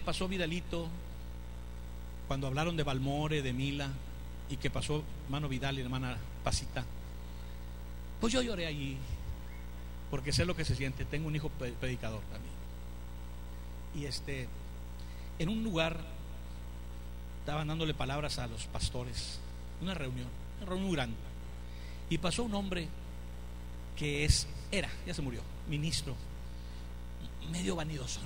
pasó Vidalito, cuando hablaron de Balmore, de Mila, y que pasó hermano Vidal y hermana Pasita, pues yo lloré allí, porque sé lo que se siente. Tengo un hijo predicador también. Y en un lugar estaban dándole palabras a los pastores, una reunión muy grande, y pasó un hombre que ya se murió, ministro, medio vanidosón.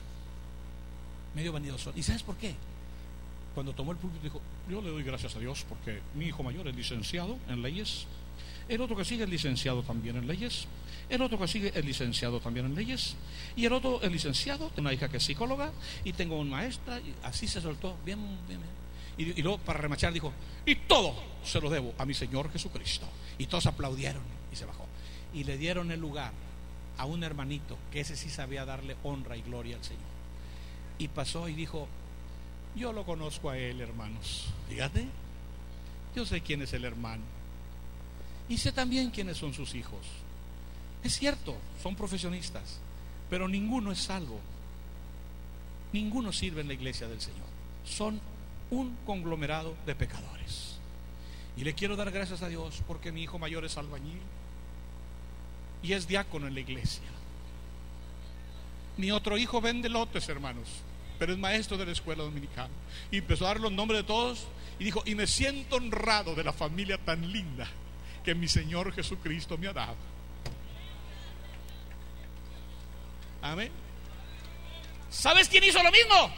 ¿Y sabes por qué? Cuando tomó el púlpito dijo: yo le doy gracias a Dios porque mi hijo mayor es licenciado en leyes, el otro que sigue es licenciado también en leyes, el otro que sigue es licenciado también en leyes, y el otro es licenciado, tengo una hija que es psicóloga, y tengo una maestra, y así se soltó, bien. Y luego, para remachar, dijo: y todo se lo debo a mi Señor Jesucristo. Y todos aplaudieron y se bajó. Y le dieron el lugar a un hermanito que ese sí sabía darle honra y gloria al Señor. Y pasó y dijo: yo lo conozco a él, hermanos. Fíjate, yo sé quién es el hermano y sé también quiénes son sus hijos. Es cierto, son profesionistas, pero ninguno es salvo, ninguno sirve en la iglesia del Señor. Son un conglomerado de pecadores. Y le quiero dar gracias a Dios porque mi hijo mayor es albañil y es diácono en la iglesia. Mi otro hijo vende lotes, hermanos, pero es maestro de la escuela dominical. Y empezó a dar los nombres de todos y dijo: y me siento honrado de la familia tan linda que mi Señor Jesucristo me ha dado. Amén. ¿Sabes quién hizo lo mismo?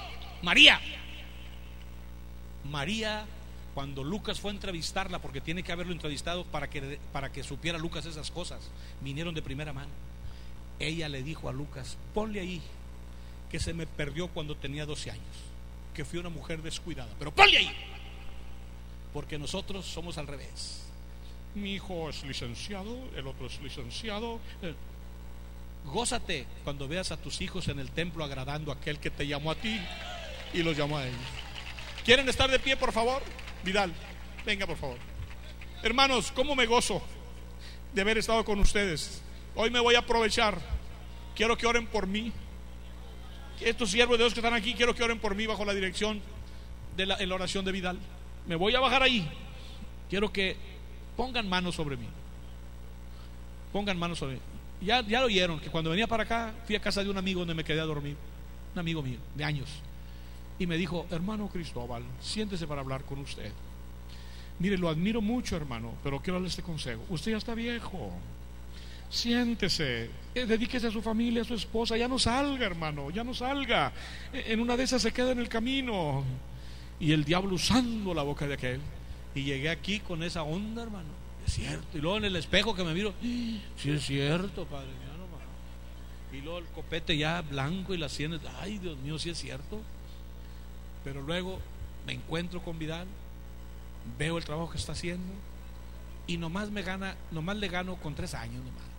María, cuando Lucas fue a entrevistarla, porque tiene que haberlo entrevistado para que supiera Lucas esas cosas, vinieron de primera mano. Ella le dijo a Lucas: ponle ahí que se me perdió cuando tenía 12 años, que fui una mujer descuidada, pero ponle ahí, porque nosotros somos al revés. Mi hijo es licenciado, el otro es licenciado. Gózate cuando veas a tus hijos en el templo agradando a aquel que te llamó a ti y los llamó a ellos. ¿Quieren estar de pie, por favor? Vidal, venga, por favor. Hermanos, cómo me gozo de haber estado con ustedes. Hoy me voy a aprovechar. Quiero que oren por mí. Estos siervos de Dios que están aquí, quiero que oren por mí bajo la dirección de la oración de Vidal. Me voy a bajar ahí. Quiero que pongan manos sobre mí. Pongan manos sobre mí. Ya lo oyeron, que cuando venía para acá fui a casa de un amigo donde me quedé a dormir. Un amigo mío de años. Y me dijo: hermano Cristóbal, siéntese para hablar con usted. Mire, lo admiro mucho, hermano, pero quiero darle este consejo. Usted ya está viejo. Siéntese, dedíquese a su familia, a su esposa. Ya no salga, hermano, ya no salga. En una de esas se queda en el camino. Y el diablo usando la boca de aquel. Y llegué aquí con esa onda, hermano. Es cierto. Y luego en el espejo que me miro: sí, es cierto, padre. Mira nomás. Y luego el copete ya blanco y las sienes. Ay, Dios mío, sí es cierto. Pero luego me encuentro con Vidal, veo el trabajo que está haciendo y nomás le gano con 3 años nomás.